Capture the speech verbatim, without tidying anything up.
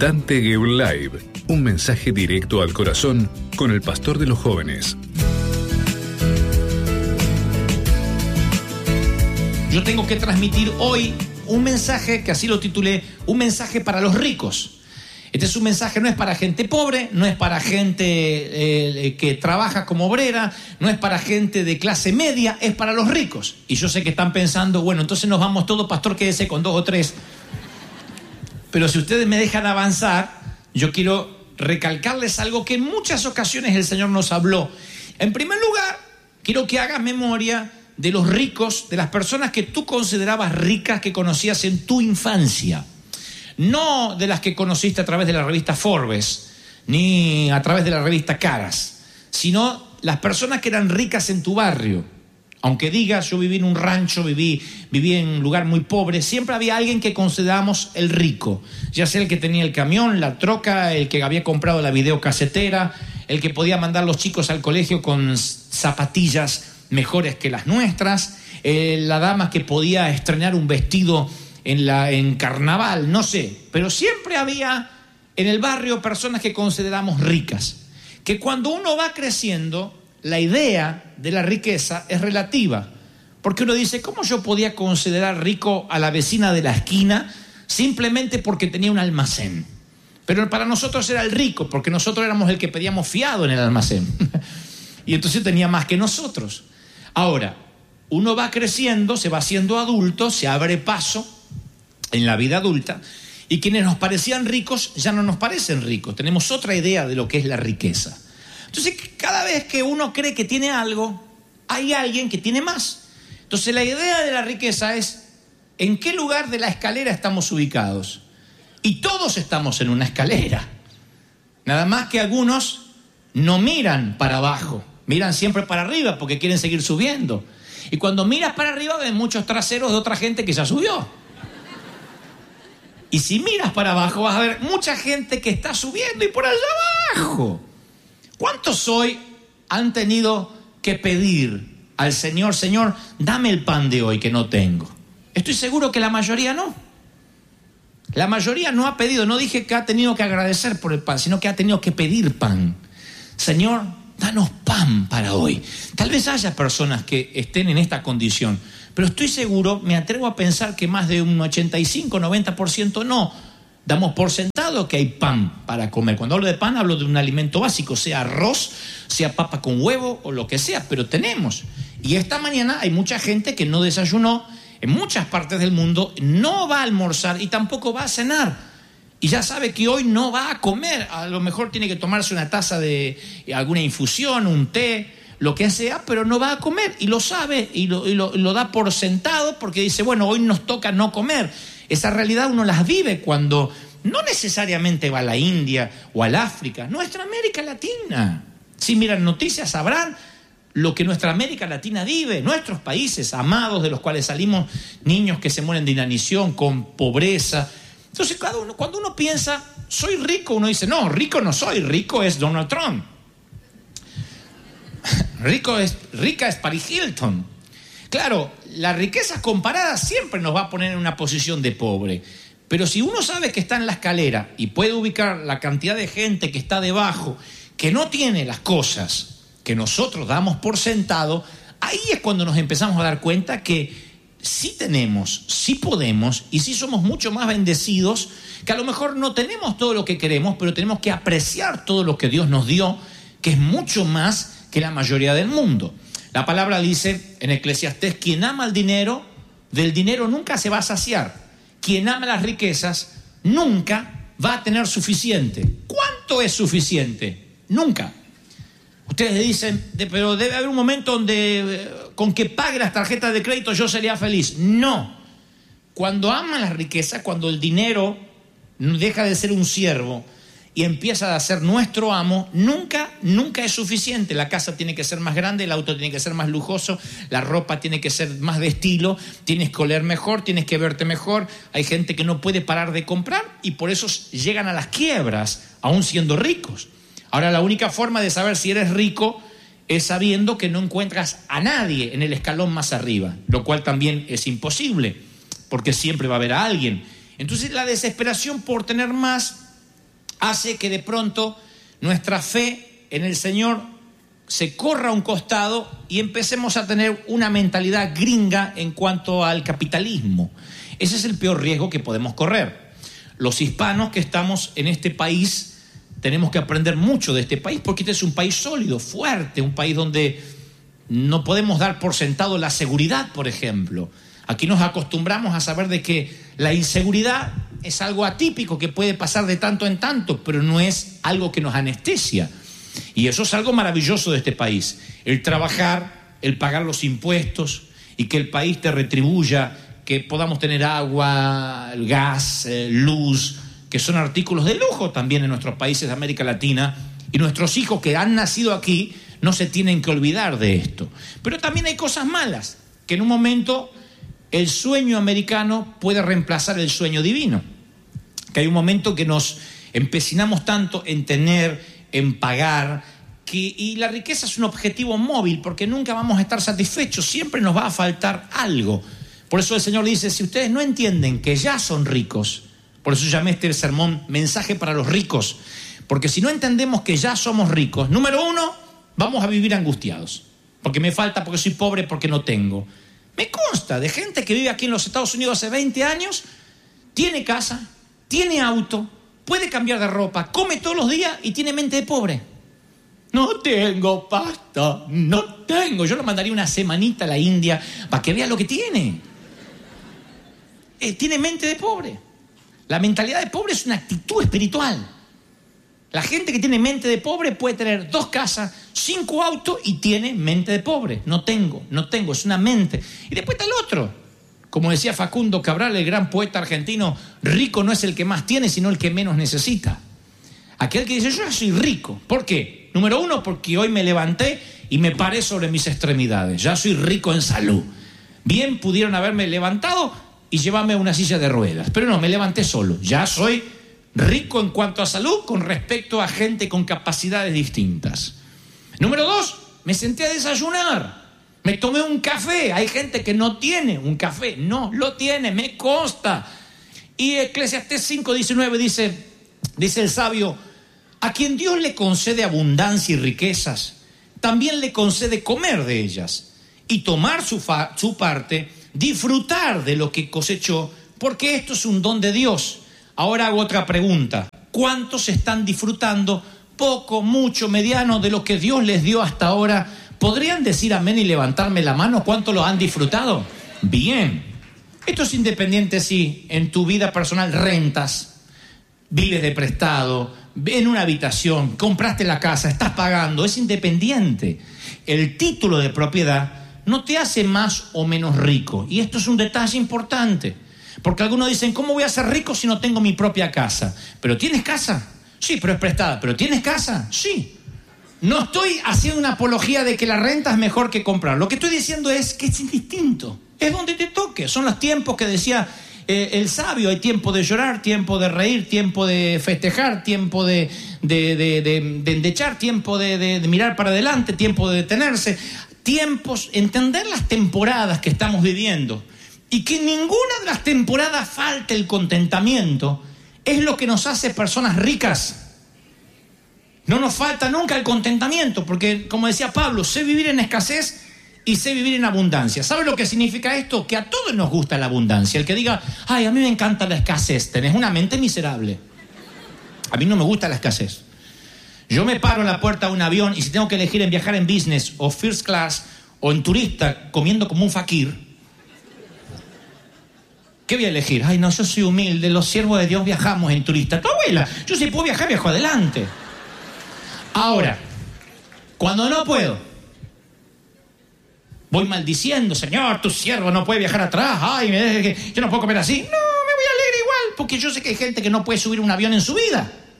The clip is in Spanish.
Dante Gebel Live, un mensaje directo al corazón con el pastor de los jóvenes. Yo tengo que transmitir hoy un mensaje que así lo titulé, un mensaje para los ricos. Este es un mensaje, no es para gente pobre, no es para gente eh, que trabaja como obrera, no es para gente de clase media, es para los ricos. Y yo sé que están pensando, bueno, entonces nos vamos todos, pastor, quédese con dos o tres. Pero si ustedes me dejan avanzar, yo quiero recalcarles algo que en muchas ocasiones el Señor nos habló. En primer lugar, quiero que hagas memoria de los ricos, de las personas que tú considerabas ricas, que conocías en tu infancia. No de las que conociste a través de la revista Forbes, ni a través de la revista Caras, sino las personas que eran ricas en tu barrio. Aunque digas, yo viví en un rancho, viví, viví en un lugar muy pobre, siempre había alguien que considerábamos el rico. Ya sea el que tenía el camión, la troca, el que había comprado la videocasetera, el que podía mandar a los chicos al colegio con zapatillas mejores que las nuestras, eh, la dama que podía estrenar un vestido en, la, en carnaval, no sé. Pero siempre había en el barrio personas que consideramos ricas. Que cuando uno va creciendo, la idea de la riqueza es relativa, porque uno dice, ¿cómo yo podía considerar rico a la vecina de la esquina simplemente porque tenía un almacén? Pero para nosotros era el rico, porque nosotros éramos el que pedíamos fiado en el almacén. Y entonces tenía más que nosotros. Ahora, uno va creciendo, se va haciendo adulto, se abre paso en la vida adulta, y quienes nos parecían ricos ya no nos parecen ricos. Tenemos otra idea de lo que es la riqueza. Entonces, cada vez que uno cree que tiene algo, hay alguien que tiene más. Entonces, la idea de la riqueza es en qué lugar de la escalera estamos ubicados. Y todos estamos en una escalera. Nada más que algunos no miran para abajo, miran siempre para arriba porque quieren seguir subiendo. Y cuando miras para arriba ven muchos traseros de otra gente que ya subió. Y si miras para abajo vas a ver mucha gente que está subiendo y por allá abajo. ¿Cuántos hoy han tenido que pedir al Señor, Señor, dame el pan de hoy que no tengo? Estoy seguro que la mayoría no. La mayoría no ha pedido, no dije que ha tenido que agradecer por el pan, sino que ha tenido que pedir pan. Señor, danos pan para hoy. Tal vez haya personas que estén en esta condición, pero estoy seguro, me atrevo a pensar que más de un ochenta y cinco, noventa por ciento no. Damos por sentado que hay pan para comer. Cuando hablo de pan, hablo de un alimento básico, sea arroz, sea papa con huevo o lo que sea, pero tenemos. Y esta mañana hay mucha gente que no desayunó, en muchas partes del mundo no va a almorzar y tampoco va a cenar. Y ya sabe que hoy no va a comer. A lo mejor tiene que tomarse una taza de alguna infusión, un té, lo que sea, pero no va a comer. Y lo sabe y lo, y lo, y lo da por sentado porque dice, bueno, hoy nos toca no comer. Esa realidad uno las vive cuando no necesariamente va a la India o al África, nuestra América Latina. Si miran noticias sabrán lo que nuestra América Latina vive, nuestros países amados de los cuales salimos niños que se mueren de inanición, con pobreza. Entonces cada uno, cuando uno piensa, soy rico, uno dice, no, rico no soy, rico es Donald Trump. Rico es, rica es Paris Hilton. Claro, la riqueza comparada siempre nos va a poner en una posición de pobre. Pero si uno sabe que está en la escalera y puede ubicar la cantidad de gente que está debajo, que no tiene las cosas que nosotros damos por sentado, ahí es cuando nos empezamos a dar cuenta que sí tenemos, sí podemos y sí somos mucho más bendecidos, que a lo mejor no tenemos todo lo que queremos, pero tenemos que apreciar todo lo que Dios nos dio, que es mucho más que la mayoría del mundo. La palabra dice en Eclesiastés, quien ama el dinero, del dinero nunca se va a saciar. Quien ama las riquezas, nunca va a tener suficiente. ¿Cuánto es suficiente? Nunca. Ustedes dicen, pero debe haber un momento donde con que pague las tarjetas de crédito yo sería feliz. No. Cuando aman las riquezas, cuando el dinero deja de ser un siervo y empieza a ser nuestro amo, nunca, nunca es suficiente. La casa tiene que ser más grande, el auto tiene que ser más lujoso, la ropa tiene que ser más de estilo, tienes que oler mejor, tienes que verte mejor. Hay gente que no puede parar de comprar y por eso llegan a las quiebras, aún siendo ricos. Ahora, la única forma de saber si eres rico es sabiendo que no encuentras a nadie en el escalón más arriba, lo cual también es imposible, porque siempre va a haber a alguien. Entonces, la desesperación por tener más hace que de pronto nuestra fe en el Señor se corra a un costado y empecemos a tener una mentalidad gringa en cuanto al capitalismo. Ese es el peor riesgo que podemos correr. Los hispanos que estamos en este país tenemos que aprender mucho de este país, porque este es un país sólido, fuerte, un país donde no podemos dar por sentado la seguridad, por ejemplo. Aquí nos acostumbramos a saber de que la inseguridad es algo atípico que puede pasar de tanto en tanto, pero no es algo que nos anestesia. Y eso es algo maravilloso de este país. El trabajar, el pagar los impuestos y que el país te retribuya, que podamos tener agua, gas, eh, luz, que son artículos de lujo también en nuestros países de América Latina. Y nuestros hijos que han nacido aquí no se tienen que olvidar de esto. Pero también hay cosas malas, que en un momento el sueño americano puede reemplazar el sueño divino. Que hay un momento que nos empecinamos tanto en tener, en pagar, que, y la riqueza es un objetivo móvil, porque nunca vamos a estar satisfechos, siempre nos va a faltar algo. Por eso el Señor dice, si ustedes no entienden que ya son ricos, por eso llamé este sermón mensaje para los ricos, porque si no entendemos que ya somos ricos, número uno, vamos a vivir angustiados, porque me falta, porque soy pobre, porque no tengo. Me consta de gente que vive aquí en los Estados Unidos hace veinte años, tiene casa, tiene auto, puede cambiar de ropa, come todos los días y tiene mente de pobre. No tengo pasta, no tengo. Yo lo mandaría una semanita a la India para que vea lo que tiene. Eh, tiene mente de pobre. La mentalidad de pobre es una actitud espiritual. La gente que tiene mente de pobre puede tener dos casas, cinco autos y tiene mente de pobre. No tengo, no tengo, es una mente. Y después está el otro. Como decía Facundo Cabral, el gran poeta argentino, rico no es el que más tiene, sino el que menos necesita. Aquel que dice, yo ya soy rico. ¿Por qué? Número uno, porque hoy me levanté y me paré sobre mis extremidades. Ya soy rico en salud. Bien pudieron haberme levantado y llevarme a una silla de ruedas. Pero no, me levanté solo. Ya soy rico en cuanto a salud con respecto a gente con capacidades distintas. Número dos, me senté a desayunar. Me tomé un café. Hay gente que no tiene un café. No, lo tiene, me consta. Y Eclesiastés cinco diecinueve dice, dice el sabio, a quien Dios le concede abundancia y riquezas, también le concede comer de ellas y tomar su, fa- su parte, disfrutar de lo que cosechó, porque esto es un don de Dios. Ahora hago otra pregunta. ¿Cuántos están disfrutando poco, mucho, mediano de lo que Dios les dio hasta ahora? ¿Podrían decir amén y levantarme la mano? ¿Cuántos lo han disfrutado? Bien. Esto es independiente si en tu vida personal rentas, vives de prestado, en una habitación, compraste la casa, estás pagando, es independiente. El título de propiedad no te hace más o menos rico. Y esto es un detalle importante. Porque algunos dicen, ¿cómo voy a ser rico si no tengo mi propia casa? ¿Pero tienes casa? Sí, pero es prestada. ¿Pero tienes casa? Sí. No estoy haciendo una apología de que la renta es mejor que comprar. Lo que estoy diciendo es que es indistinto. Es donde te toque. Son los tiempos que decía eh, el sabio. Hay tiempo de llorar, tiempo de reír, tiempo de festejar, tiempo de, de, de, de, de endechar, tiempo de, de, de mirar para adelante, tiempo de detenerse. Tiempos, entender las temporadas que estamos viviendo. Y que en ninguna de las temporadas falte el contentamiento, es lo que nos hace personas ricas. No nos falta nunca el contentamiento, porque como decía Pablo, sé vivir en escasez y sé vivir en abundancia. ¿Sabe lo que significa esto? Que a todos nos gusta la abundancia. El que diga, ay, a mí me encanta la escasez, tenés una mente miserable. A mí no me gusta la escasez. Yo me paro en la puerta de un avión y si tengo que elegir en viajar en business o first class o en turista comiendo como un fakir, ¿qué voy a elegir? Ay, no, yo soy humilde, los siervos de Dios viajamos en turista. Tu abuela, yo si puedo viajar, viajo adelante. Ahora, cuando no puedo, voy maldiciendo, Señor, tu siervo no puede viajar atrás, ay, yo no puedo comer así. No, me voy a alegrar igual, porque yo sé que hay gente que no puede subir un avión en su vida.